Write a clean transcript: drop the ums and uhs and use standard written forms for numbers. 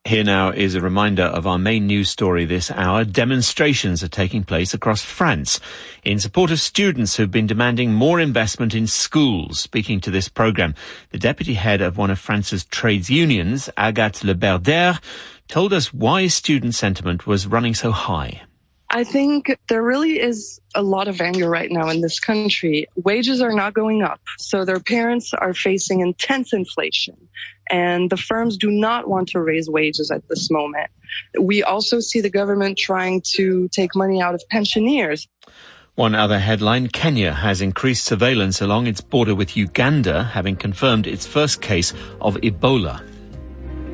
Here now is a reminder of our main news story this hour. Demonstrations are taking place across France in support of students who've been demanding more investment in schools. Speaking to this programme, the deputy head of one of France's trades unions, Agathe Le Berdère, told us why student sentiment was running so high. I think there really is a lot of anger right now in this country. Wages are not going up, so their parents are facing intense inflation, and the firms do not want to raise wages at this moment. We also see the government trying to take money out of pensioners. One other headline, Kenya has increased surveillance along its border with Uganda, having confirmed its first case of Ebola.